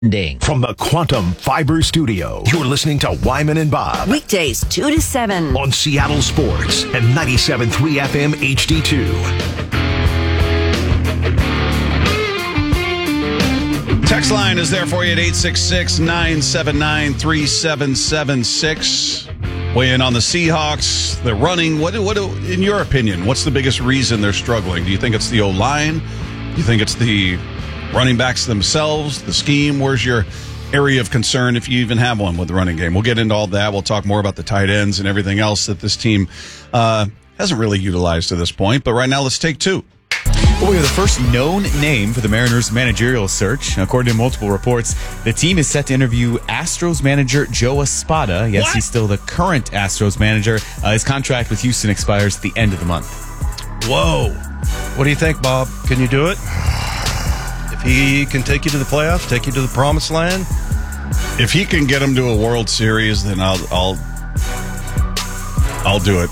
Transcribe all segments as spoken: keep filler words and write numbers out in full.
Ding. From the Quantum Fiber Studio, you're listening to Wyman and Bob. Weekdays, two to seven. On Seattle Sports and ninety-seven point three F M H D two. Text line is there for you at eight six six, nine seven nine, three seven seven six. Weigh in on the Seahawks, the running. What, what, in your opinion, what's the biggest reason they're struggling? Do you think it's the O-line? Do you think it's the running backs themselves, the scheme? Where's your area of concern, if you even have one, with the running game? We'll get into all that. We'll talk more about the tight ends and everything else that this team uh, hasn't really utilized to this point. But right now, let's take two. Well, we have the first known name for the Mariners' managerial search. According to multiple reports, the team is set to interview Astros manager Joe Espada. Yes, what? He's still the current Astros manager. Uh, his contract with Houston expires at the end of the month. Whoa. What do you think, Bob? Can you do it? If he can take you to the playoffs, take you to the promised land? If he can get him to a World Series, then I'll I'll I'll do it.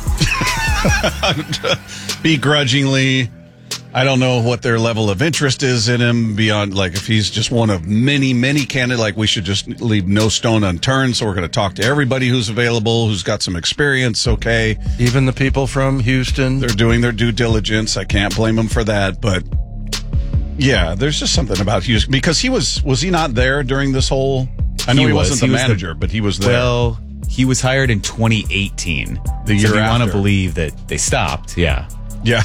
Begrudgingly. I don't know what their level of interest is in him beyond, like, if he's just one of many, many candidates, like, we should just leave no stone unturned. So we're going to talk to everybody who's available, who's got some experience. Okay. Even the people from Houston. They're doing their due diligence. I can't blame them for that. But yeah, there's just something about Houston, because he was, was he not there during this whole, I know he, he was, wasn't the he was manager, the, but he was there. Well, he was hired in twenty eighteen. The year so if you after. want to believe that they stopped, yeah. Yeah.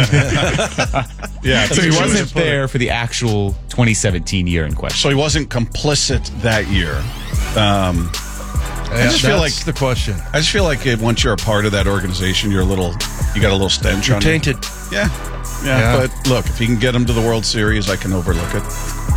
yeah. So he wasn't there for the actual twenty seventeen year in question. So he wasn't complicit that year. Um, yeah, I just feel like the question. I just feel like it, once you're a part of that organization, you're a little, you got a little stench you're on tainted. you. Yeah. yeah. Yeah. But look, if he can get him to the World Series, I can overlook it.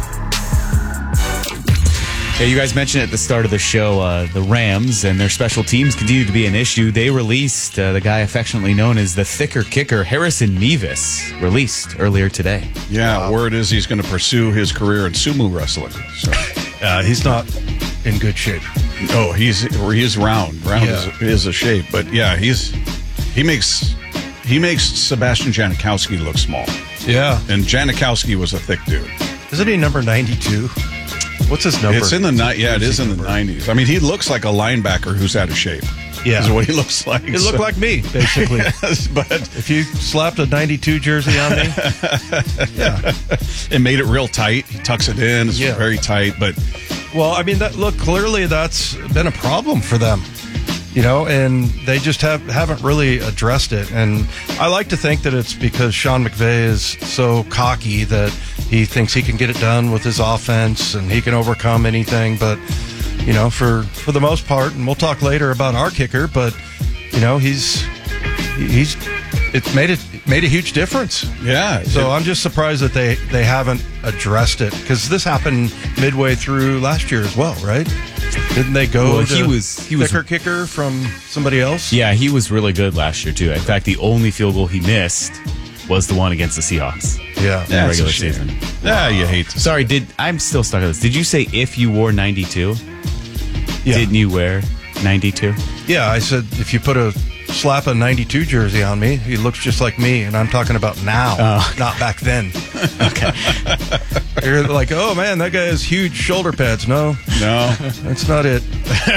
Yeah, you guys mentioned at the start of the show, uh, the Rams and their special teams continue to be an issue. They released uh, the guy affectionately known as the thicker kicker, Harrison Mevis, released earlier today. Yeah, wow. Word is he's going to pursue his career in sumo wrestling. So. Uh, he's not in good shape. Oh, he's he's round. Round yeah. is, is a shape, but yeah, he's he makes he makes Sebastian Janikowski look small. Yeah, and Janikowski was a thick dude. Isn't he number ninety-two? What's his number? It's in the ni- yeah, it is in the nineties. I mean, he looks like a linebacker who's out of shape. Yeah, is what he looks like. He so. looked like me, basically. Yes, but if you slapped a ninety-two jersey on me, yeah, it made it real tight. He tucks it in. It's yeah. very tight. But well, I mean, that look clearly that's been a problem for them. You know, and they just have, haven't really addressed it. And I like to think that it's because Sean McVay is so cocky that he thinks he can get it done with his offense and he can overcome anything. But, you know, for, for the most part, and we'll talk later about our kicker, but, you know, he's he's it made it made a huge difference. Yeah. So I'm just surprised that they, they haven't addressed it, because this happened midway through last year as well, right? Didn't they go well, to he was, he was, thicker kicker from somebody else? Yeah, he was really good last year, too. In fact, the only field goal he missed was the one against the Seahawks. Yeah. In the regular season. Yeah, you hate to Sorry, did I'm still stuck on this. Did you say if you wore ninety-two? Yeah. Didn't you wear ninety-two? Yeah, I said if you put a slap a ninety-two jersey on me, he looks just like me, and I'm talking about now, oh. not back then. Okay. You're like, oh man, that guy has huge shoulder pads. No, no, that's not it.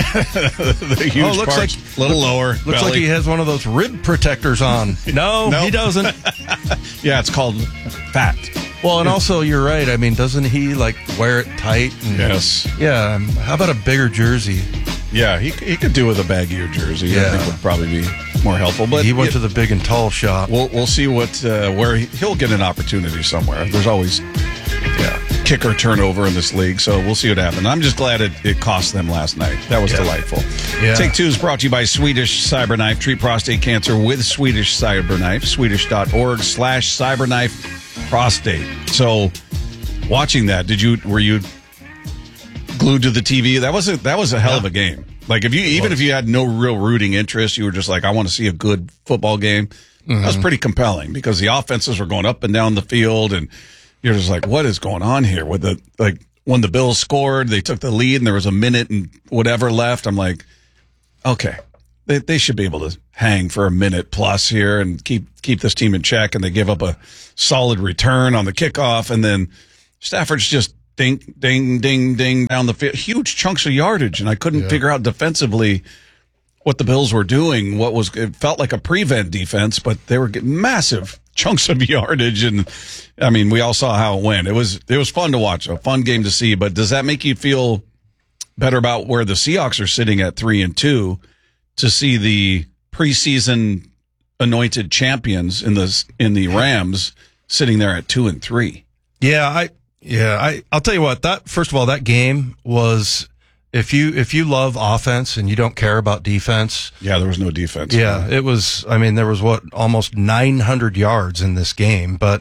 The huge oh, looks parts, like a little lower. Looks belly. like he has one of those rib protectors on. No, nope. he doesn't. Yeah, it's called fat. Well, and also you're right. I mean, doesn't he like wear it tight? And, yes. Yeah. Um, how about a bigger jersey? Yeah, he he could do with a baggier jersey. Yeah. I think would probably be more helpful. But he went yeah, to the big and tall shop. We'll we'll see what uh, where he, he'll get an opportunity somewhere. There's always yeah kicker turnover in this league, so we'll see what happens. I'm just glad it, it cost them last night. That was yeah. delightful. Yeah. Take Two is brought to you by Swedish Cyberknife. Treat prostate cancer with Swedish Cyberknife. Swedish.org slash cyberknife prostate. So, watching that, did you were you glued to the T V? That was a that was a hell yeah. of a game. Like if you even if you had no real rooting interest, you were just like, I want to see a good football game. Mm-hmm. That was pretty compelling because the offenses were going up and down the field, and you're just like, what is going on here? With the like when the Bills scored, they took the lead, and there was a minute and whatever left. I'm like, okay, they they should be able to hang for a minute plus here and keep keep this team in check. And they give up a solid return on the kickoff, and then Stafford's just ding, ding, ding, ding down the field. Huge chunks of yardage, and I couldn't Yeah. figure out defensively what the Bills were doing. What was it felt like a prevent defense, but they were getting massive chunks of yardage, and I mean, we all saw how it went. It was it was fun to watch, a fun game to see. But does that make you feel better about where the Seahawks are sitting at three and two to see the preseason anointed champions in the in the Rams sitting there at two and three? Yeah, I yeah, I I'll tell you what, that first of all, that game was, if you if you love offense and you don't care about defense, Yeah, there was no defense. yeah, it was, I mean, there was what, almost nine hundred yards in this game, but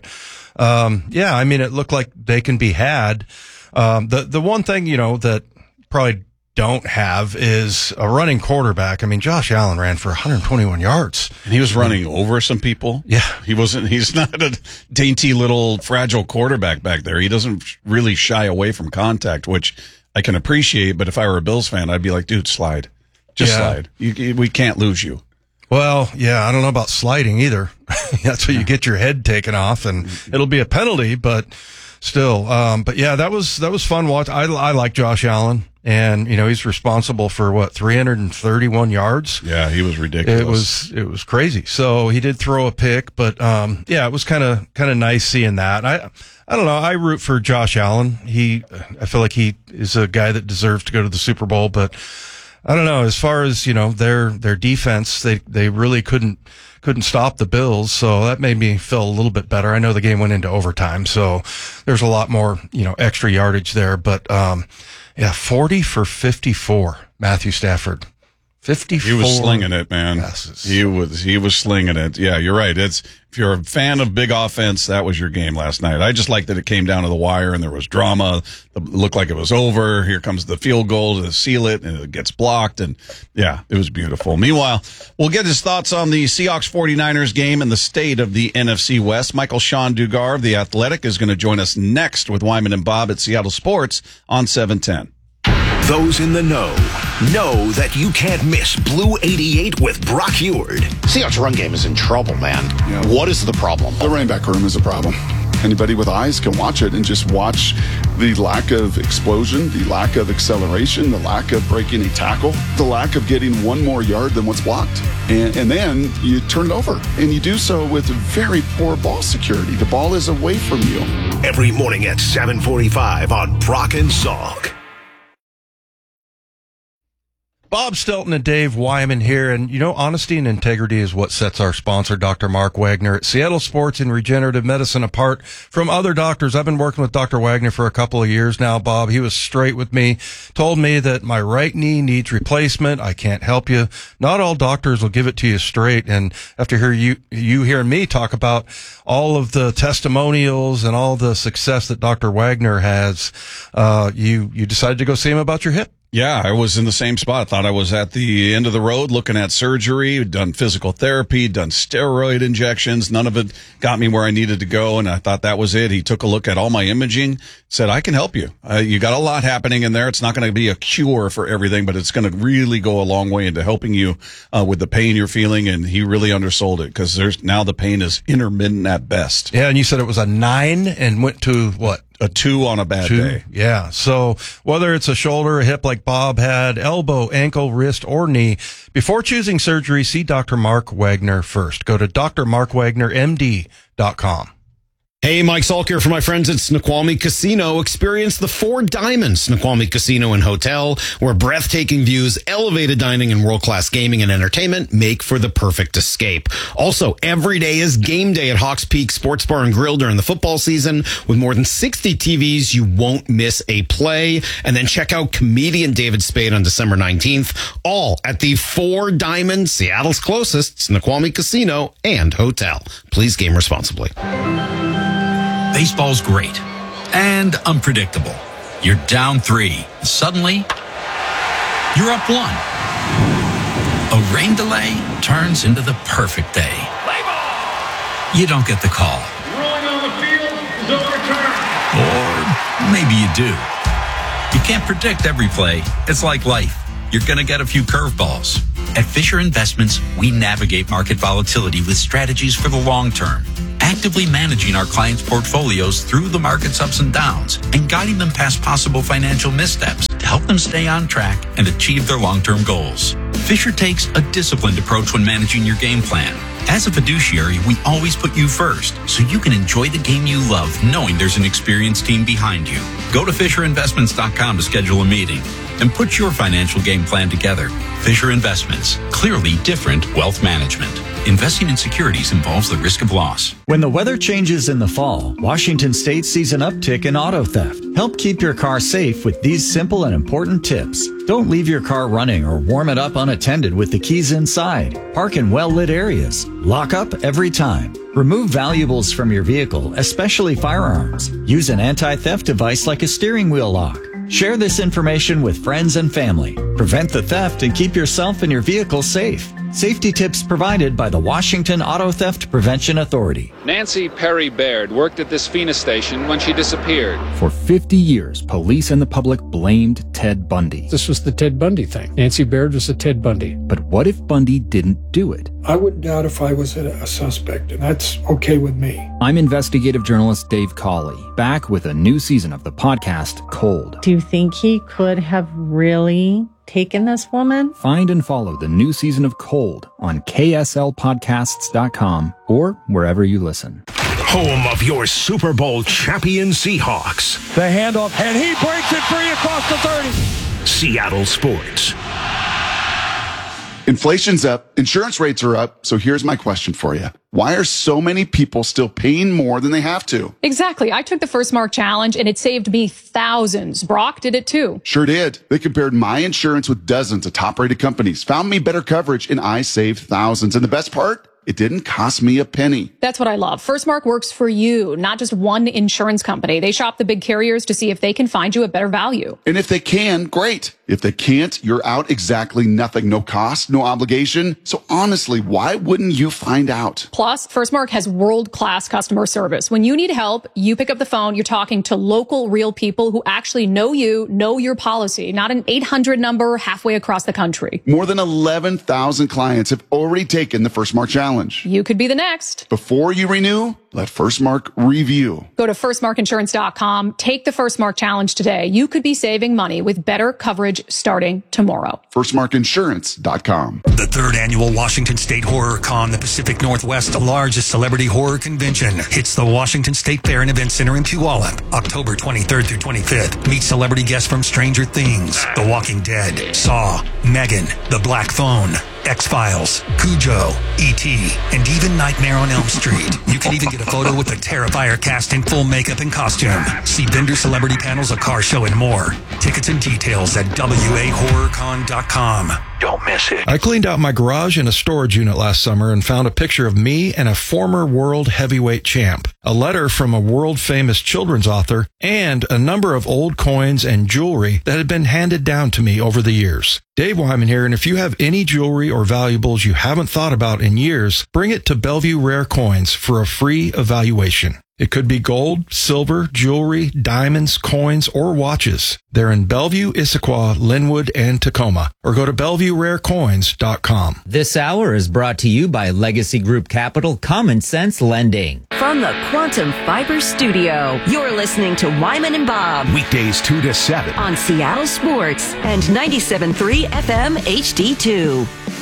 um yeah, I mean, it looked like they can be had. Um the the one thing, you know, that probably don't have is a running quarterback. I mean, Josh Allen ran for one hundred twenty-one yards. And he was running over some people. Yeah. He wasn't, he's not a dainty little fragile quarterback back there. He doesn't really shy away from contact, which I can appreciate. But if I were a Bills fan, I'd be like, dude, slide. Just Yeah. slide. You, you- we can't lose you. Well, yeah, I don't know about sliding either. That's where you get your head taken off, and it'll be a penalty, but still. Um, but yeah, that was that was fun watch. I I like Josh Allen, and you know, he's responsible for what, three hundred thirty-one yards. Yeah, he was ridiculous. It was it was crazy. So he did throw a pick, but um, yeah, it was kind of kind of nice seeing that. I I don't know. I root for Josh Allen. He I feel like he is a guy that deserves to go to the Super Bowl, but I don't know. As far as, you know, their their defense, they they really couldn't couldn't stop the Bills, so that made me feel a little bit better. I know the game went into overtime, so there's a lot more, you know, extra yardage there. But um, yeah, forty for fifty-four, Matthew Stafford. fifty-four. He was slinging it, man. passes. He was he was slinging it. Yeah, you're right. It's if you're a fan of big offense, that was your game last night. I just like that it came down to the wire and there was drama. It looked like it was over. Here comes the field goal to seal it, and it gets blocked. And yeah, it was beautiful. Meanwhile, we'll get his thoughts on the Seahawks 49ers game and the state of the N F C West. Michael Sean Dugar of The Athletic is going to join us next with Wyman and Bob at Seattle Sports on seven ten. Those in the know know that you can't miss Blue eighty-eight with Brock Heward. Seahawks run game is in trouble, man. Yeah. What is the problem? The running back room is a problem. Anybody with eyes can watch it and just watch the lack of explosion, the lack of acceleration, the lack of breaking a tackle, the lack of getting one more yard than what's blocked. And, and then you turn it over, and you do so with very poor ball security. The ball is away from you. Every morning at seven forty-five on Brock and Salk. Bob Stelton and Dave Wyman here, and you know, honesty and integrity is what sets our sponsor, Doctor Mark Wagner at Seattle Sports and Regenerative Medicine, apart from other doctors. I've been working with Doctor Wagner for a couple of years now, Bob. He was straight with me, told me that my right knee needs replacement. I can't help you. Not all doctors will give it to you straight, and after hear you you hearing me talk about all of the testimonials and all the success that Doctor Wagner has, uh, you you decided to go see him about your hip. Yeah, I was in the same spot. I thought I was at the end of the road looking at surgery, done physical therapy, done steroid injections. None of it got me where I needed to go, and I thought that was it. He took a look at all my imaging, said, I can help you. Uh, you got a lot happening in there. It's not going to be a cure for everything, but it's going to really go a long way into helping you uh, with the pain you're feeling, and he really undersold it because there's now the pain is intermittent at best. Yeah, and you said it was a nine and went to what? A two on a bad Two. day. Yeah. So whether it's a shoulder, a hip like Bob had, elbow, ankle, wrist, or knee, before choosing surgery, see Doctor Mark Wagner first. Go to D R Mark Wagner M D dot com. Hey, Mike Salk here for my friends at Snoqualmie Casino. Experience the Four Diamonds Snoqualmie Casino and Hotel, where breathtaking views, elevated dining, and world-class gaming and entertainment make for the perfect escape. Also, every day is game day at Hawks Peak Sports Bar and Grill during the football season. With more than sixty T Vs, you won't miss a play. And then check out comedian David Spade on December nineteenth, all at the Four Diamonds, Seattle's closest Snoqualmie Casino and Hotel. Please game responsibly. Baseball's great and unpredictable. You're down three. Suddenly, you're up one. A rain delay turns into the perfect day. You don't get the call. Rolling on the field is overturned. Or maybe you do. You can't predict every play. It's like life. You're going to get a few curveballs. At Fisher Investments, we navigate market volatility with strategies for the long term. actively managing our clients' portfolios through the market's ups and downs and guiding them past possible financial missteps to help them stay on track and achieve their long-term goals. Fisher takes a disciplined approach when managing your game plan. As a fiduciary, we always put you first, so you can enjoy the game you love knowing there's an experienced team behind you. Go to Fisher Investments dot com to schedule a meeting and put your financial game plan together. Fisher Investments, clearly different wealth management. Investing in securities involves the risk of loss. When the weather changes in the fall, Washington State sees an uptick in auto theft. Help keep your car safe with these simple and important tips. Don't leave your car running or warm it up unattended with the keys inside. Park in well-lit areas. Lock up every time. Remove valuables from your vehicle, especially firearms. Use an anti-theft device like a steering wheel lock. Share this information with friends and family. Prevent the theft and keep yourself and your vehicle safe. Safety tips provided by the Washington Auto Theft Prevention Authority. Nancy Perry Baird worked at this Phoenix station when she disappeared. For fifty years, police and the public blamed Ted Bundy. This was the Ted Bundy thing. Nancy Baird was a Ted Bundy. But what if Bundy didn't do it? I wouldn't doubt if I was a, a suspect, and that's okay with me. I'm investigative journalist Dave Cawley, back with a new season of the podcast Cold. Do you think he could have really taken this woman? Find and follow the new season of Cold on K S L podcasts dot com or wherever you listen. Home of your Super Bowl champion Seahawks. The handoff, and he breaks it free across the thirty. Seattle Sports. Inflation's up, insurance rates are up, so here's my question for you. Why are so many people still paying more than they have to? Exactly. I took the First Mark Challenge and it saved me thousands. Brock did it too. Sure did. They compared my insurance with dozens of top-rated companies, found me better coverage, and I saved thousands. And the best part? It didn't cost me a penny. That's what I love. First Mark works for you, not just one insurance company. They shop the big carriers to see if they can find you a better value. And if they can, great. If they can't, you're out exactly nothing. No cost, no obligation. So honestly, why wouldn't you find out? Plus, First Mark has world-class customer service. When you need help, you pick up the phone, you're talking to local, real people who actually know you, know your policy, not an eight hundred number halfway across the country. More than eleven thousand clients have already taken the First Mark Challenge. You could be the next. Before you renew, let First Mark review. Go to first mark insurance dot com. Take the First Mark Challenge today. You could be saving money with better coverage starting tomorrow. first mark insurance dot com. The third annual Washington State Horror Con, the Pacific Northwest's largest celebrity horror convention, hits the Washington State Fair and Event Center in Puyallup, October twenty-third through twenty-fifth. Meet celebrity guests from Stranger Things, The Walking Dead, Saw, Megan, The Black Phone, X-Files, Cujo, E T, and even Nightmare on Elm Street. You can even get a photo with the Terrifier cast in full makeup and costume. See vendor celebrity panels, a car show, and more. Tickets and details at W A horror con dot com. Don't miss it. I cleaned out my garage and a storage unit last summer and found a picture of me and a former world heavyweight champ, a letter from a world-famous children's author, and a number of old coins and jewelry that had been handed down to me over the years. Dave Wyman here, and if you have any jewelry or valuables you haven't thought about in years, bring it to Bellevue Rare Coins for a free evaluation. It could be gold, silver, jewelry, diamonds, coins, or watches. They're in Bellevue, Issaquah, Linwood, and Tacoma. Or go to bellevue rare coins dot com. This hour is brought to you by Legacy Group Capital Common Sense Lending. From the Quantum Fiber Studio, you're listening to Wyman and Bob. Weekdays two to seven. On Seattle Sports and ninety-seven point three F M H D two.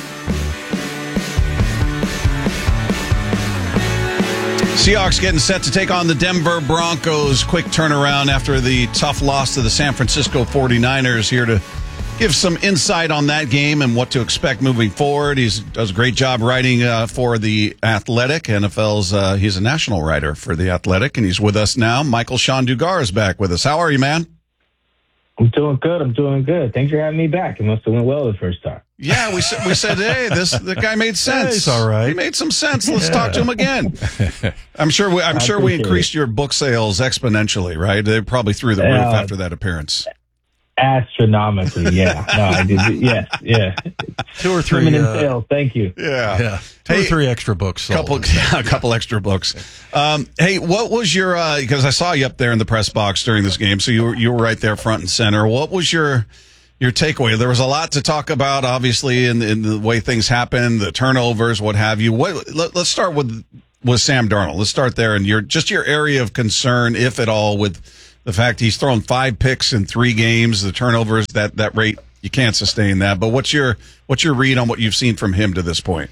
Seahawks getting set to take on the Denver Broncos. Quick turnaround after the tough loss to the San Francisco forty-niners. Here to give some insight on that game and what to expect moving forward. He does a great job writing uh, for The Athletic. N F L's, uh, he's a national writer for The Athletic, and he's with us now. Michael Sean Dugar is back with us. How are you, man? I'm doing good. I'm doing good. Thanks for having me back. It must have went well the first time. Yeah, we said, we said, hey, this the guy made sense. Yeah, he's all right. He made some sense. Let's yeah. talk to him again. I'm sure we, I'm I sure we increased it. Your book sales exponentially, right? They probably threw the uh, roof after that appearance. Astronomically, yeah. No, I did. Yes, yeah. Two or three. Permanent uh, sales. Thank you. Yeah, yeah. Two hey, or three extra books. Sold. Couple, yeah, a couple extra books. Um, hey, what was your? Because uh, I saw you up there in the press box during this game, so you were you were right there front and center. What was your your takeaway? There was a lot to talk about, obviously, in, in the way things happen, the turnovers, what have you. What? Let, let's start with with Sam Darnold. Let's start there, and your just your area of concern, if at all, with the fact he's thrown five picks in three games, the turnovers, that that rate, you can't sustain that. But what's your what's your read on what you've seen from him to this point?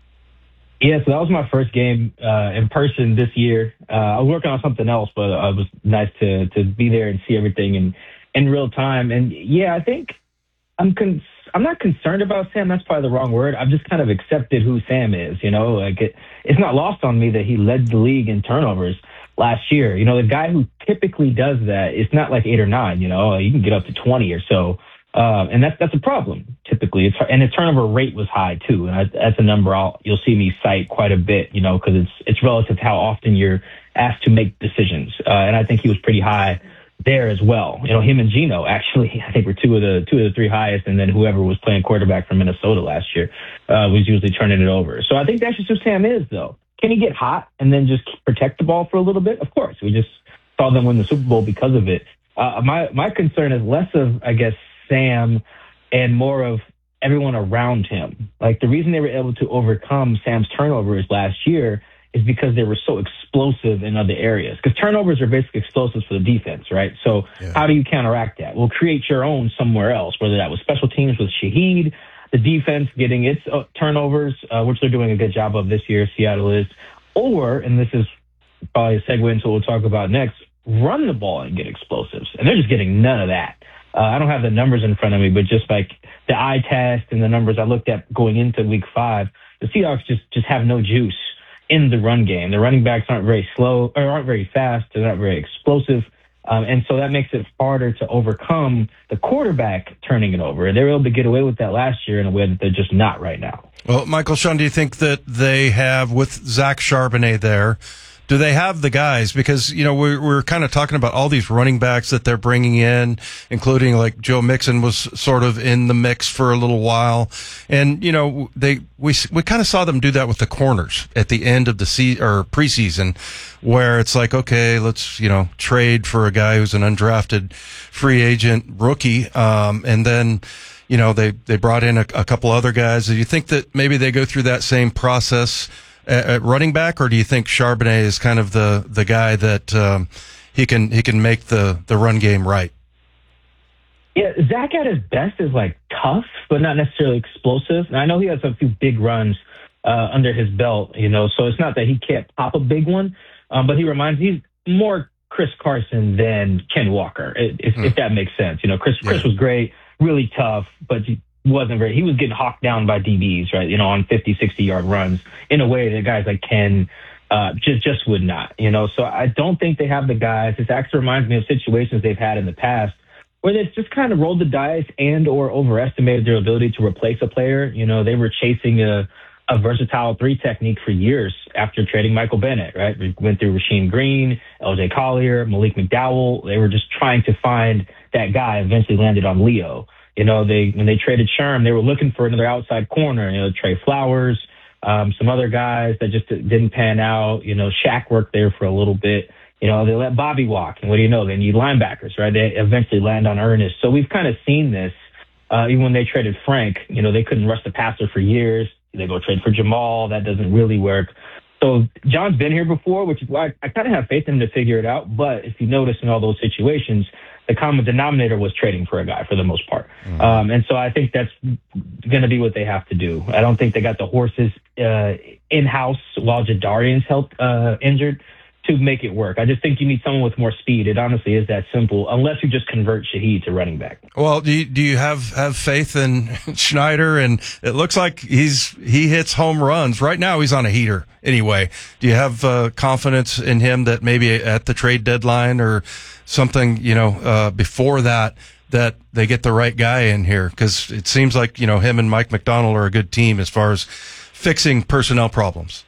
Yeah, so that was my first game uh, in person this year. Uh, I was working on something else, but uh, it was nice to to be there and see everything in in real time. And yeah, I think I'm con- I'm not concerned about Sam. That's probably the wrong word. I've just kind of accepted who Sam is. You know, like it, it's not lost on me that he led the league in turnovers last year. You know, the guy who typically does that, it's not like eight or nine. You know, you can get up to twenty or so, uh, and that's that's a problem typically. It's and his turnover rate was high too, and I, that's a number I'll you'll see me cite quite a bit. You know, because it's it's relative to how often you're asked to make decisions, uh, and I think he was pretty high there as well. You know, him and Geno actually, I think were two of the two of the three highest, and then whoever was playing quarterback for Minnesota last year uh, was usually turning it over. So I think that's just who Sam is, though. Can he get hot and then just protect the ball for a little bit? Of course. We just saw them win the Super Bowl because of it. Uh, my my concern is less of, I guess, Sam and more of everyone around him. Like the reason they were able to overcome Sam's turnovers last year is because they were so explosive in other areas. Because turnovers are basically explosives for the defense, right? So yeah. How do you counteract that? Well, create your own somewhere else, whether that was special teams with Shaheed, the defense getting its uh, turnovers, uh, which they're doing a good job of this year, Seattle is, or, and this is probably a segue into what we'll talk about next, run the ball and get explosives. And they're just getting none of that. Uh, I don't have the numbers in front of me, but just like the eye test and the numbers I looked at going into week five, the Seahawks just, just have no juice in the run game. The running backs aren't very slow or aren't very fast. They're not very explosive. Um, and so that makes it harder to overcome the quarterback turning it over. They were able to get away with that last year in a way that they're just not right now. Well, Michael, Sean, do you think that they have, with Zach Charbonnet there, do they have the guys? Because, you know, we're, we're kind of talking about all these running backs that they're bringing in, including like Joe Mixon was sort of in the mix for a little while. And, you know, they, we, we kind of saw them do that with the corners at the end of the season or preseason, where it's like, okay, let's, you know, trade for a guy who's an undrafted free agent rookie. Um, and then, you know, they, they brought in a, a couple other guys. Do you think that maybe they go through that same process at running back, or do you think Charbonnet is kind of the, the guy that um, he can he can make the, the run game right? Yeah, Zach at his best is like tough, but not necessarily explosive. And I know he has a few big runs uh, under his belt, you know, so it's not that he can't pop a big one, um, but he reminds me he's more Chris Carson than Ken Walker, if, mm. if that makes sense. You know, Chris yeah. Chris was great, really tough, but he wasn't very, he was getting hawked down by D Bs, right? You know, on fifty, sixty yard runs in a way that guys like Ken uh, just, just would not, you know? So I don't think they have the guys. This actually reminds me of situations they've had in the past where they've just kind of rolled the dice and or overestimated their ability to replace a player. You know, they were chasing a, a versatile three technique for years after trading Michael Bennett, right? We went through Rasheem Green, L J Collier, Malik McDowell. They were just trying to find that guy, eventually landed on Leo. You know, they when they traded Sherm, they were looking for another outside corner. You know, Trey Flowers, um, some other guys that just didn't pan out. You know, Shaq worked there for a little bit. You know, they let Bobby walk. And what do you know? They need linebackers, right? They eventually land on Ernest. So we've kind of seen this. Uh, even when they traded Frank, you know, they couldn't rush the passer for years. They go trade for Jamal. That doesn't really work. So John's been here before, which is why I, I kind of have faith in him to figure it out. But if you notice in all those situations, the common denominator was trading for a guy for the most part. Mm-hmm. Um, and so I think that's going to be what they have to do. I don't think they got the horses uh, in-house while Jadarian's health uh, injured to make it work. I just think you need someone with more speed. It honestly is that simple, unless you just convert Shaheed to running back. Well, do you, do you have, have faith in Schneider? And it looks like he's he hits home runs. Right now he's on a heater anyway. Do you have uh, confidence in him that maybe at the trade deadline or something, you know, uh, before that, that they get the right guy in here? Because it seems like, you know, him and Mike McDonald are a good team as far as fixing personnel problems.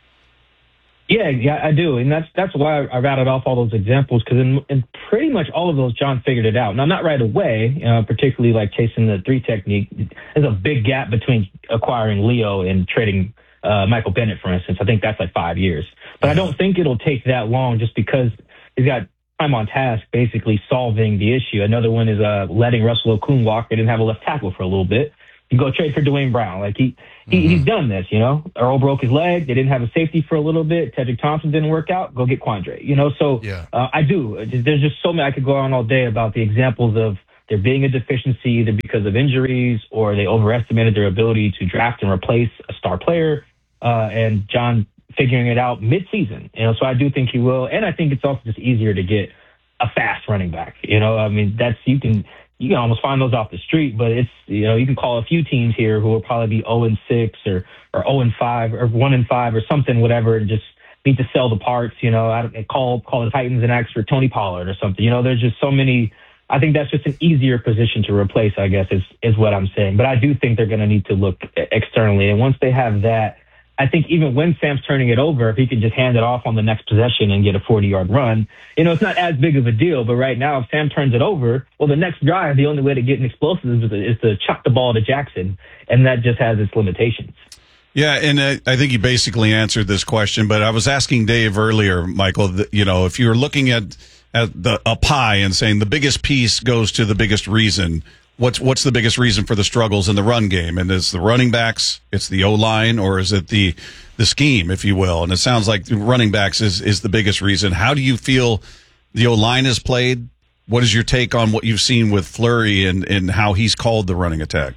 Yeah, yeah, I do. And that's that's why I rattled off all those examples, because in, in pretty much all of those, John figured it out. Now, not right away, uh, particularly like chasing the three technique. There's a big gap between acquiring Leo and trading uh, Michael Bennett, for instance. I think that's like five years. But I don't think it'll take that long just because he's got time on task basically solving the issue. Another one is uh, letting Russell Okung walk. They didn't have a left tackle for a little bit. You go trade for Dwayne Brown. Like he, he Mm-hmm. he's done this, you know. Earl broke his leg. They didn't have a safety for a little bit. Tedrick Thompson didn't work out. Go get Quandre. You know, so Yeah. uh, I do. There's just so many. I could go on all day about the examples of there being a deficiency either because of injuries or they overestimated their ability to draft and replace a star player. Uh, and John figuring it out mid-season. You know, so I do think he will. And I think it's also just easier to get a fast running back. You know, I mean, that's you can. You can almost find those off the street, but it's, you know, you can call a few teams here who will probably be oh and six or, or oh and five or one and five or something, whatever, and just need to sell the parts, you know, I don't, call, call the Titans and ask for Tony Pollard or something. You know, there's just so many, I think that's just an easier position to replace, I guess, is, is what I'm saying. But I do think they're going to need to look externally. And once they have that, I think even when Sam's turning it over, if he can just hand it off on the next possession and get a forty-yard run, you know, it's not as big of a deal. But right now, if Sam turns it over, well, the next drive, the only way to get an explosive is to, is to chuck the ball to Jackson, and that just has its limitations. Yeah, and uh, I think you basically answered this question, but I was asking Dave earlier, Michael, that, you know, if you're looking at, at the, a pie and saying the biggest piece goes to the biggest reason, What's what's the biggest reason for the struggles in the run game? And is the running backs, it's the O-line, or is it the the scheme, if you will? And it sounds like running backs is, is the biggest reason. How do you feel the O-line has played? What is your take on what you've seen with Fleury and, and how he's called the running attack?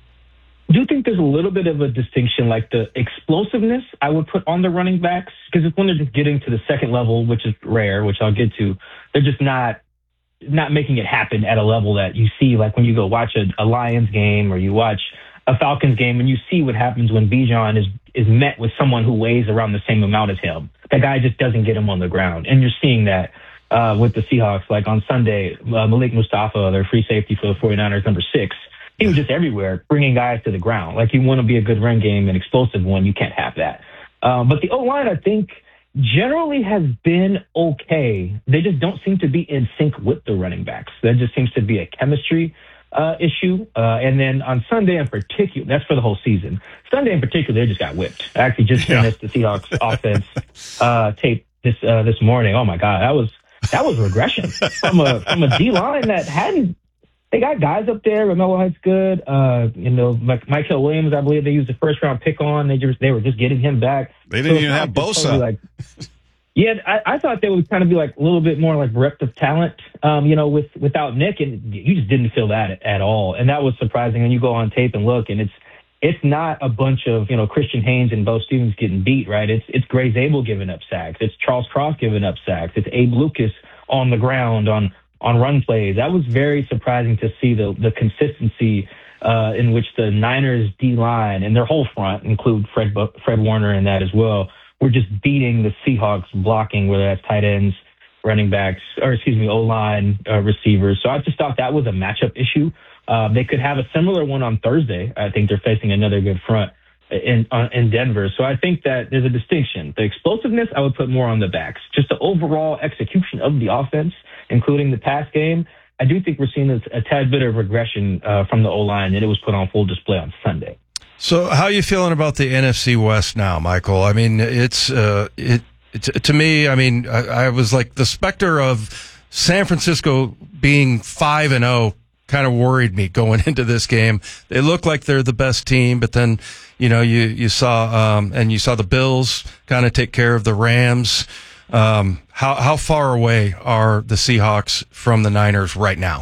I do think there's a little bit of a distinction, like the explosiveness I would put on the running backs, because it's when they're just getting to the second level, which is rare, which I'll get to, they're just not not making it happen at a level that you see, like when you go watch a, a Lions game or you watch a Falcons game and you see what happens when Bijan is, is met with someone who weighs around the same amount as him. That guy just doesn't get him on the ground. And you're seeing that uh, with the Seahawks. Like on Sunday, uh, Malik Mustafa, their free safety for the 49ers, number six, he was just everywhere, bringing guys to the ground. Like you want to be a good run game, an explosive one, you can't have that. Um, but the O-line, I think, generally has been okay. They just don't seem to be in sync with the running backs. That just seems to be a chemistry uh, issue. Uh, and then on Sunday in particular, that's for the whole season. Sunday in particular, they just got whipped. I actually just Yeah. finished the Seahawks offense uh, tape this uh, this morning. Oh my God, that was that was regression from a from a D line that hadn't. They got guys up there. Romello Heights good. Uh, you know, like Michael Williams, I believe they used a first round pick on. They just they were just getting him back. They didn't So even it's have not just Bosa. totally like, yeah, I, I thought they would kind of be like a little bit more like breadth of talent, um, you know, with without Nick, and you just didn't feel that at, at all, and that was surprising. And you go on tape and look, and it's it's not a bunch of you know Christian Haynes and Bo Stevens getting beat, right? It's it's Gray Zabel giving up sacks, it's Charles Cross giving up sacks, it's Abe Lucas on the ground on on run plays. That was very surprising to see the the consistency uh, in which the Niners D line and their whole front, include Fred Fred Warner in that as well, were just beating the Seahawks blocking, whether that's tight ends, running backs, or excuse me, O-line uh, receivers. So I just thought that was a matchup issue. Uh, they could have a similar one on Thursday. I think they're facing another good front in uh, in Denver. So I think that there's a distinction. The explosiveness, I would put more on the backs. Just the overall execution of the offense, including the pass game, I do think we're seeing a, a tad bit of regression uh, from the O-line, and it was put on full display on Sunday. So, how are you feeling about the N F C West now, Michael? I mean, it's uh, it, it to me. I mean, I, I was like the specter of San Francisco being five and zero kind of worried me going into this game. They look like they're the best team, but then you know you you saw um, and you saw the Bills kind of take care of the Rams. Um, how how far away are the Seahawks from the Niners right now?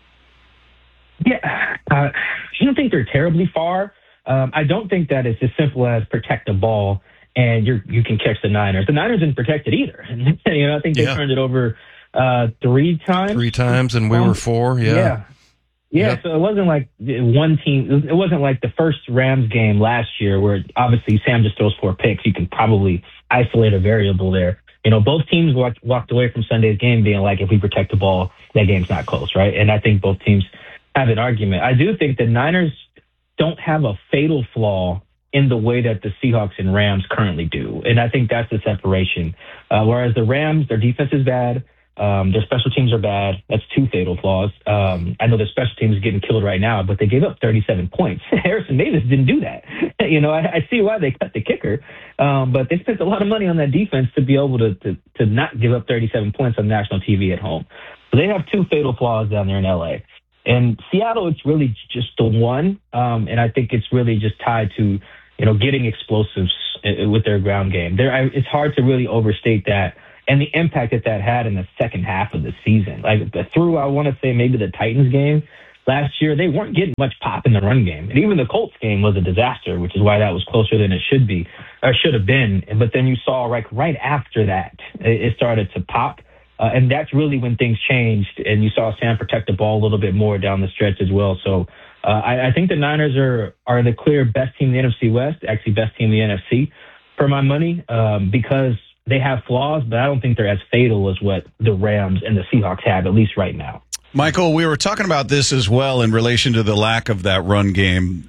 Yeah, uh, I don't think they're terribly far. Um, I don't think that it's as simple as protect the ball and you you can catch the Niners. The Niners didn't protect it either. And, you know, I think they Yeah. turned it over uh, three times. Three times, and we Um, were four. Yeah. Yeah. Yeah, Yep. so it wasn't like one team. It wasn't like the first Rams game last year where obviously Sam just throws four picks. You can probably isolate a variable there. You know, both teams walked, walked away from Sunday's game being like, if we protect the ball, that game's not close, right? And I think both teams have an argument. I do think the Niners don't have a fatal flaw in the way that the Seahawks and Rams currently do. And I think that's the separation. Uh, whereas the Rams, their defense is bad. Um, their special teams are bad. That's two fatal flaws. Um, I know their special teams is getting killed right now, but they gave up thirty-seven points. Harrison Davis didn't do that. you know, I, I see why they cut the kicker, um, but they spent a lot of money on that defense to be able to, to, to not give up thirty-seven points on national T V at home. So they have two fatal flaws down there in L A. And Seattle, it's really just the one. Um, and I think it's really just tied to, you know, getting explosives with their ground game. There, it's hard to really overstate that and the impact that that had in the second half of the season. Like through, I want to say maybe the Titans game last year, they weren't getting much pop in the run game. And even the Colts game was a disaster, which is why that was closer than it should be or should have been. But then you saw like right after that, it started to pop. Uh, and that's really when things changed. And you saw Sam protect the ball a little bit more down the stretch as well. So uh, I, I think the Niners are, are the clear best team in the N F C West, actually best team in the N F C for my money, um, because they have flaws, but I don't think they're as fatal as what the Rams and the Seahawks have, at least right now. Michael, we were talking about this as well in relation to the lack of that run game.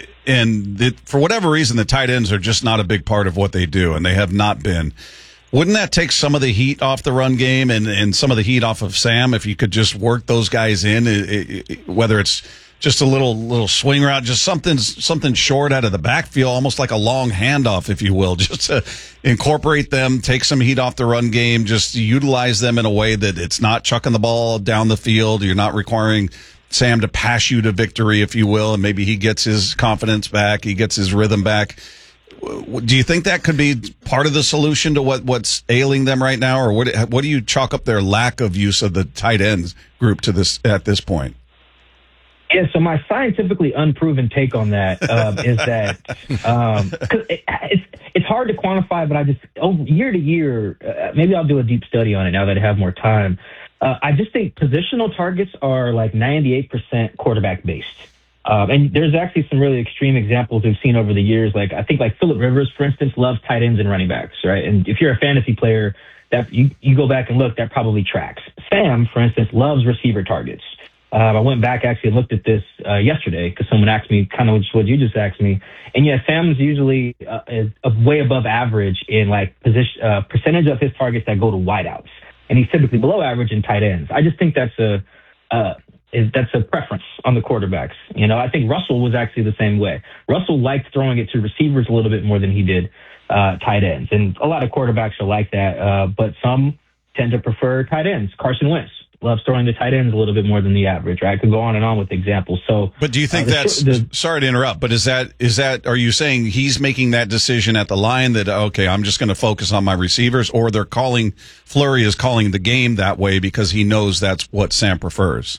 And the, for whatever reason, the tight ends are just not a big part of what they do, and they have not been. Wouldn't that take some of the heat off the run game and, and some of the heat off of Sam if you could just work those guys in, it, it, whether it's just a little little swing route, just something something short out of the backfield, almost like a long handoff, if you will, just to incorporate them, take some heat off the run game, just utilize them in a way that it's not chucking the ball down the field. You're not requiring Sam to pass you to victory, if you will, and maybe he gets his confidence back, he gets his rhythm back. Do you think that could be part of the solution to what, what's ailing them right now, or what what do you chalk up their lack of use of the tight ends group to this at this point? Yeah, so my scientifically unproven take on that um, is that um, cause it, it's it's hard to quantify, but I just over year to year, uh, maybe I'll do a deep study on it now that I have more time. Uh, I just think positional targets are like ninety-eight percent quarterback based. Um, and there's actually some really extreme examples we've seen over the years. Like I think like Phillip Rivers, for instance, loves tight ends and running backs, right? And if you're a fantasy player, that you, you go back and look, that probably tracks. Sam, for instance, loves receiver targets. Um, I went back actually and looked at this uh, yesterday because someone asked me kind of what you just asked me. And yeah, Sam's usually uh, is uh, way above average in like position uh, percentage of his targets that go to wideouts, and he's typically below average in tight ends. I just think that's a uh, is that's a preference on the quarterbacks. You know, I think Russell was actually the same way. Russell liked throwing it to receivers a little bit more than he did uh, tight ends, and a lot of quarterbacks are like that. Uh, but some tend to prefer tight ends. Carson Wentz loves throwing the tight ends a little bit more than the average, right? I could go on and on with examples. So, but do you think uh, that's, the, sorry to interrupt, but is that, is that, are you saying he's making that decision at the line that, okay, I'm just going to focus on my receivers, or they're calling, Fleury is calling the game that way because he knows that's what Sam prefers?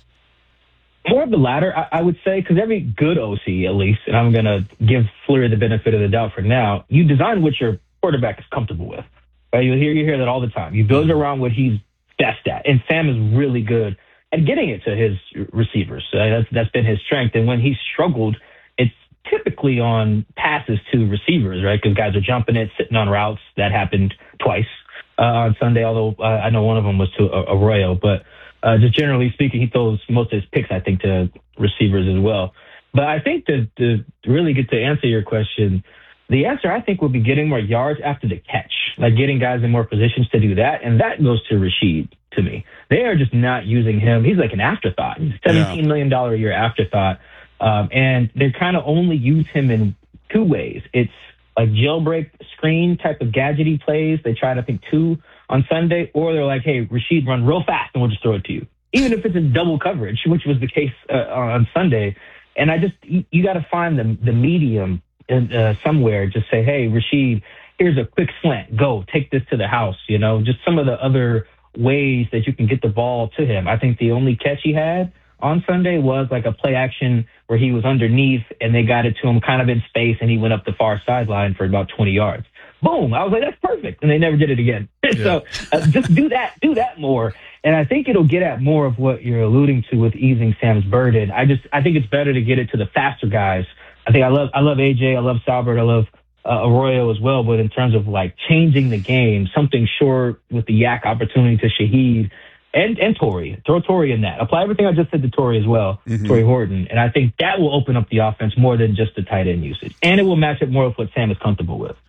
More of the latter, I, I would say, because every good O C, at least, and I'm going to give Fleury the benefit of the doubt for now, you design what your quarterback is comfortable with. Right? You hear, you hear that all the time. You build around what he's best at, and Sam is really good at getting it to his receivers. Uh, that's that's been his strength, and when he's struggled, it's typically on passes to receivers, right? Because guys are jumping it, sitting on routes. That happened twice uh, on Sunday, although uh, I know one of them was to Arroyo. But uh, just generally speaking, he throws most of his picks, I think, to receivers as well. But I think that to really get to answer your question, the answer, I think, will be getting more yards after the catch, like getting guys in more positions to do that. And that goes to Rashid, to me. They are just not using him. He's like an afterthought. He's a seventeen million dollars a year afterthought. Um, and they kind of only use him in two ways. It's like jailbreak screen type of gadgety plays. They tried, I think, two on Sunday. Or they're like, hey, Rashid, run real fast and we'll just throw it to you. Even if it's in double coverage, which was the case uh, on Sunday. And I just, you, you got to find the, the medium Uh, somewhere, just say, hey, Rashid, here's a quick slant. Go, take this to the house. You know, just some of the other ways that you can get the ball to him. I think the only catch he had on Sunday was like a play action where he was underneath and they got it to him kind of in space and he went up the far sideline for about twenty yards. Boom. I was like, that's perfect. And they never did it again. Yeah. So uh, just do that, do that more. And I think it'll get at more of what you're alluding to with easing Sam's burden. I just, I think it's better to get it to the faster guys. I think I love I love A J, I love Salbert, I love uh, Arroyo as well. But in terms of like changing the game, something short with the yak opportunity to Shaheed and and Torrey, throw Torrey in that. Apply everything I just said to Torrey as well, mm-hmm. Torrey Horton, and I think that will open up the offense more than just the tight end usage, and it will match up more with what Sam is comfortable with.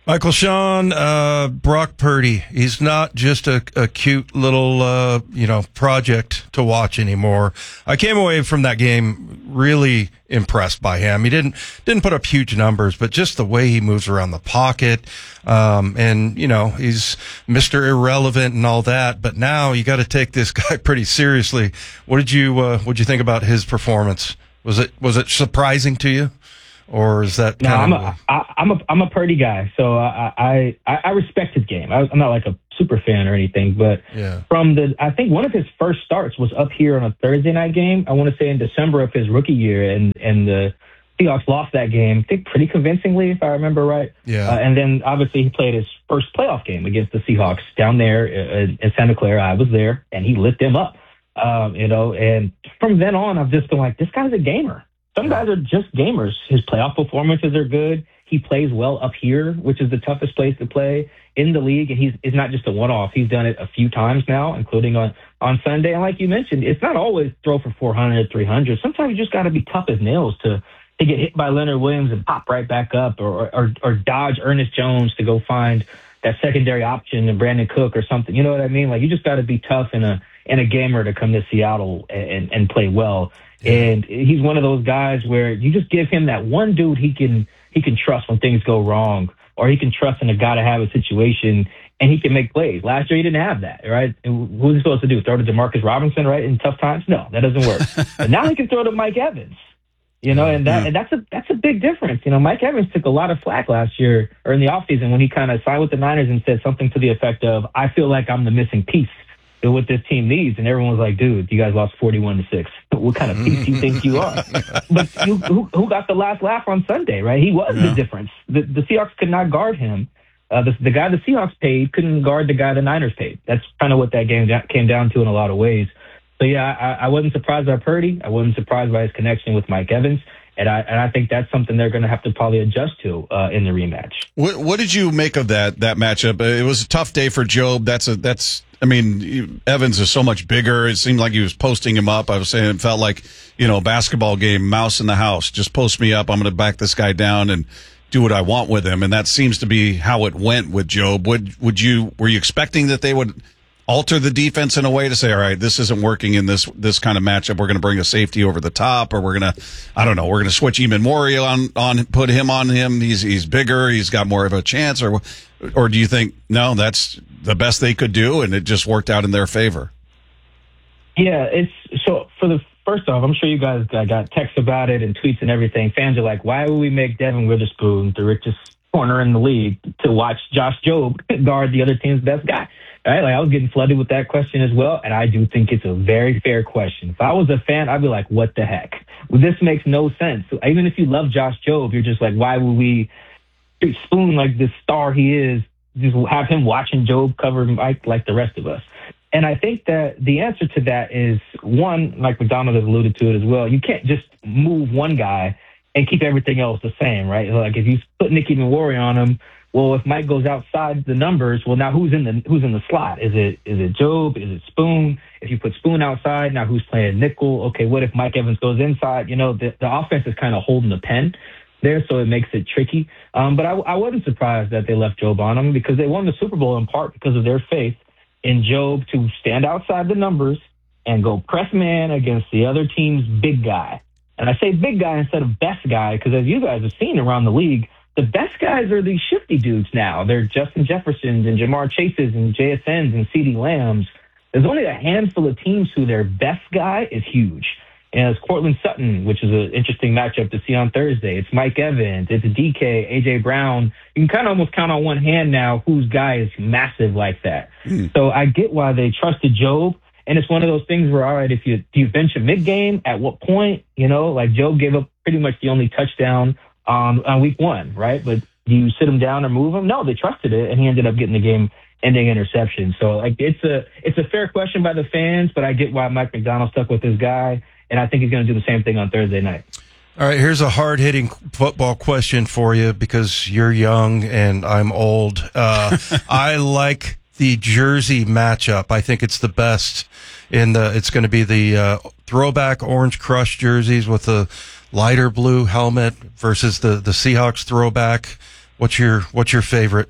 Michael Sean, uh, Brock Purdy, he's not just a, a cute little, uh, you know, project to watch anymore. I came away from that game really impressed by him. He didn't, didn't put up huge numbers, but just the way he moves around the pocket. Um, and, you know, he's Mister Irrelevant and all that, but now you got to take this guy pretty seriously. What did you, uh, what did you think about his performance? Was it, was it surprising to you? Or is that no? kind I'm of a, I, I'm a I'm a Purdy guy, so I I, I respect his game. I, I'm not like a super fan or anything, but yeah. from the I think one of his first starts was up here on a Thursday night game. I want to say in December of his rookie year, and and the Seahawks lost that game, I think pretty convincingly, if I remember right. Yeah. Uh, and then obviously he played his first playoff game against the Seahawks down there in, in Santa Clara. I was there, and he lit them up. Um, you know, and from then on, I've just been like, this guy's a gamer. Some guys are just gamers. His playoff performances are good. He plays well up here, which is the toughest place to play in the league. And he's, it's not just a one-off. He's done it a few times now, including on, on Sunday. And like you mentioned, it's not always throw for four hundred, three hundred. Sometimes you just got to be tough as nails to, to get hit by Leonard Williams and pop right back up, or, or, or dodge Ernest Jones to go find that secondary option and Brandon Cook or something. You know what I mean? Like, you just got to be tough and a, and a gamer to come to Seattle and, and play well. And he's one of those guys where you just give him that one dude he can he can trust when things go wrong, or he can trust in a gotta have a situation, and he can make plays. Last year he didn't have that, right? And what was he supposed to do? Throw to Demarcus Robinson, right, in tough times? No, that doesn't work. But now he can throw to Mike Evans, you know, and that yeah. and that's a that's a big difference. You know, Mike Evans took a lot of flack last year or in the offseason when he kind of signed with the Niners and said something to the effect of, "I feel like I'm the missing piece what this team needs," and everyone was like, "Dude, you guys lost forty-one to six. What kind of piece do you think you are?" But you, who, who got the last laugh on Sunday, right? He was yeah. the difference. The, the Seahawks could not guard him. Uh, the, the guy the Seahawks paid couldn't guard the guy the Niners paid. That's kind of what that game came down to in a lot of ways. So yeah, I, I wasn't surprised by Purdy. I wasn't surprised by his connection with Mike Evans. And I and I think that's something they're going to have to probably adjust to uh, in the rematch. What, what did you make of that that matchup? It was a tough day for Job. That's a that's. I mean, Evans is so much bigger. It seemed like he was posting him up. I was saying it felt like, you know, a basketball game, mouse in the house. Just post me up. I'm going to back this guy down and do what I want with him. And that seems to be how it went with Job. Would would you were you expecting that they would alter the defense in a way to say, all right, this isn't working in this this kind of matchup. We're going to bring a safety over the top, or we're going to, I don't know, we're going to switch Eamon Mori on on put him on him. He's he's bigger. He's got more of a chance. Or or do you think no, that's the best they could do, and it just worked out in their favor? Yeah, it's so for the first off, I'm sure you guys got texts about it and tweets and everything. Fans are like, why would we make Devin Witherspoon the richest corner in the league to watch Josh Jobe guard the other team's best guy? Right? Like, I was getting flooded with that question as well, and I do think it's a very fair question. If I was a fan, I'd be like, what the heck? Well, this makes no sense. So even if you love Josh Jobe, you're just like, why would we treat Spoon like this star he is, just have him watching Jobe cover Mike like the rest of us? And I think that the answer to that is, one, like McDonald has alluded to it as well, you can't just move one guy and keep everything else the same, right? Like, if you put Nicky Nwori on him, well, if Mike goes outside the numbers, well, now who's in the who's in the slot? Is it is it Jobe? Is it Spoon? If you put Spoon outside, now who's playing nickel? Okay, what if Mike Evans goes inside? You know, the, the offense is kind of holding the pen there, so it makes it tricky. Um, but I, I wasn't surprised that they left Jobe on him, because they won the Super Bowl in part because of their faith in Jobe to stand outside the numbers and go press man against the other team's big guy. And I say big guy instead of best guy because, as you guys have seen around the league, the best guys are these shifty dudes now. They're Justin Jeffersons and Jamar Chases and J S Ns and CeeDee Lambs. There's only a handful of teams who their best guy is huge. And it's Cortland Sutton, which is an interesting matchup to see on Thursday. It's Mike Evans. It's D K, A J Brown. You can kind of almost count on one hand now whose guy is massive like that. Mm. So I get why they trusted Jobe. And it's one of those things where, all right, if you do you bench a mid-game, at what point? You know, like Jobe gave up pretty much the only touchdown Um, on week one, right? But do you sit him down or move him? No, they trusted it, and he ended up getting the game-ending interception. So, like, it's a it's a fair question by the fans, but I get why Mike McDonald stuck with his guy, and I think he's going to do the same thing on Thursday night. All right, here's a hard-hitting football question for you because you're young and I'm old. Uh, I like the jersey matchup. I think it's the best in the. It's going to be the uh, throwback Orange Crush jerseys with the lighter blue helmet versus the, the Seahawks throwback What's your What's your favorite?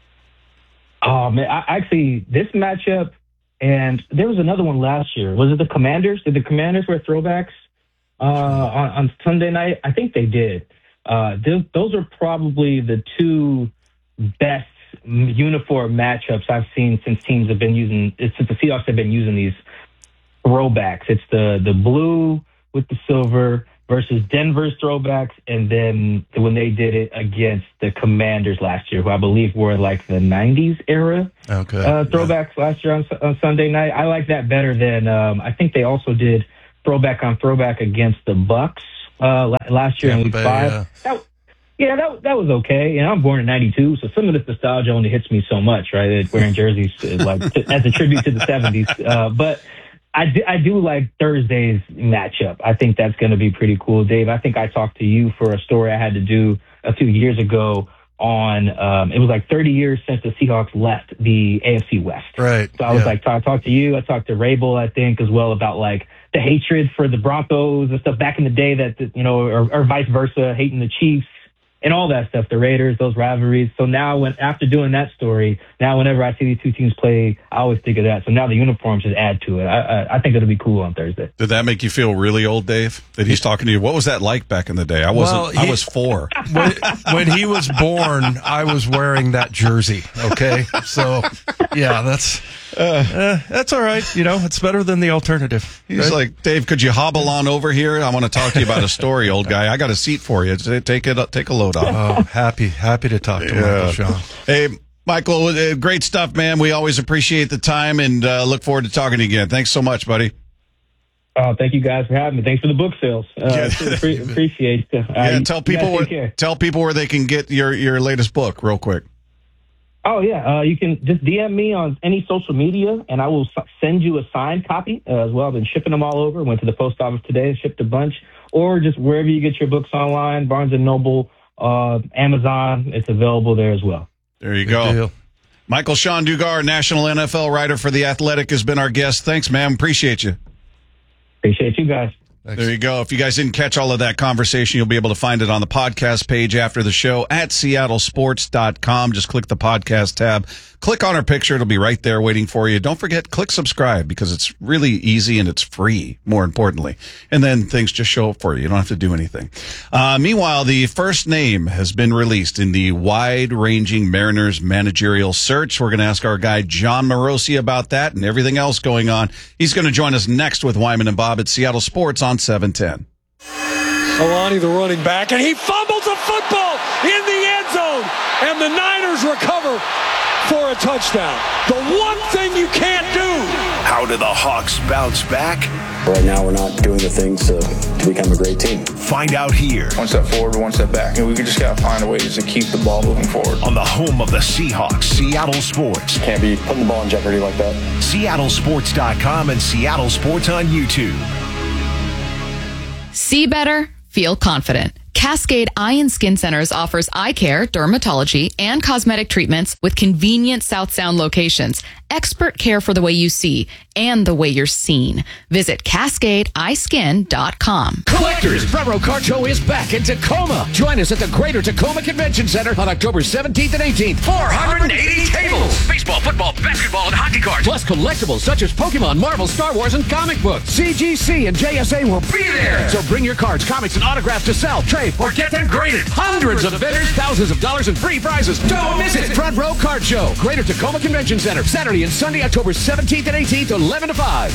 Oh man, I, actually, this matchup, and there was another one last year. Was it the Commanders? Did the Commanders wear throwbacks uh, on, on Sunday night? I think they did. Uh, th- those are probably the two best uniform matchups I've seen since teams have been using, since the Seahawks have been using these throwbacks. It's the the blue with the silver versus Denver's throwbacks, and then when they did it against the Commanders last year, who I believe were like the nineties era okay. uh, throwbacks yeah. last year on, on Sunday night. I like that better than um, I think they also did throwback on throwback against the Bucks uh, last year Tampa in Week Bay, Five. Yeah, that, yeah that, that was okay. And I'm born in ninety-two, so some of this nostalgia only hits me so much, right? Wearing jerseys like to, as a tribute to the seventies. Uh, but I do, I do like Thursday's matchup. I think that's going to be pretty cool. Dave, I think I talked to you for a story I had to do a few years ago on, um, it was like thirty years since the Seahawks left the A F C West. Right. So I was yeah. like, I talked to you, I talked to Rabel, I think, as well, about like the hatred for the Broncos and stuff back in the day that, you know, or, or vice versa, hating the Chiefs and all that stuff, the Raiders, those rivalries. So now when, after doing that story, now whenever I see these two teams play, I always think of that. So now the uniforms just add to it. I, I, I think it'll be cool on Thursday. Did that make you feel really old, Dave? That he's talking to you? What was that like back in the day? I wasn't, Well, he- I was four. When, when he was born, I was wearing that jersey. Okay, so yeah, that's uh, that's all right. You know, it's better than the alternative. He's right? like, Dave, could you hobble on over here? I want to talk to you about a story, old guy. I got a seat for you. Take it, take a load off. Oh, happy, happy to talk to Yeah. Michael Sean. Hey, Michael, uh, great stuff, man. We always appreciate the time and uh, look forward to talking to you again. Thanks so much, buddy. Oh, thank you guys for having me. Thanks for the book sales. Uh, pre- appreciate it. Uh, Yeah, you- tell you people guys where, take care. tell people where they can get your, your latest book, real quick. Oh, yeah. Uh, you can just D M me on any social media, and I will s- send you a signed copy uh, as well. I've been shipping them all over. Went to the post office today and shipped a bunch. Or just wherever you get your books online, Barnes and Noble, uh, Amazon, it's available there as well. There you Good go. deal. Michael Sean Dugar, national N F L writer for The Athletic, has been our guest. Thanks, man. Appreciate you. Appreciate you guys. Thanks. There you go. If you guys didn't catch all of that conversation, you'll be able to find it on the podcast page after the show at seattle sports dot com. Just click the podcast tab. Click on our picture. It'll be right there waiting for you. Don't forget, click subscribe because it's really easy and it's free, more importantly. And then things just show up for you. You don't have to do anything. Uh, meanwhile, the first name has been released in the wide-ranging Mariners managerial search. We're going to ask our guy John Morosi about that and everything else going on. He's going to join us next with Wyman and Bob at Seattle Sports on seven ten. Alani, the running back, and he fumbles the football in the end zone, and the Niners recover for a touchdown. The one thing you can't do. How do the Hawks bounce back? Right now, we're not doing the things to, to become a great team. Find out here One step forward, one step back. And we just got to find a way to keep the ball moving forward. on the home of the Seahawks, Seattle Sports. Can't be putting the ball in jeopardy like that. seattle sports dot com and Seattle Sports on YouTube. See better, feel confident. Cascade Eye and Skin Centers offers eye care, dermatology, and cosmetic treatments with convenient South Sound locations. Expert care for the way you see and the way you're seen. Visit cascade eye skin dot com. Collectors, Front Row Car Show is back in Tacoma. Join us at the Greater Tacoma Convention Center on October seventeenth and eighteenth. four hundred eighty tables. Baseball, football, basketball, and hockey cards. Plus collectibles such as Pokemon, Marvel, Star Wars, and comic books. C G C and J S A will be there. So bring your cards, comics, and autographs to sell, trade, or get them graded. Hundreds of vendors, thousands of dollars, and free prizes. Don't miss it. Front Row Card Show, Greater Tacoma Convention Center, Saturday and Sunday, October seventeenth and eighteenth, eleven to five.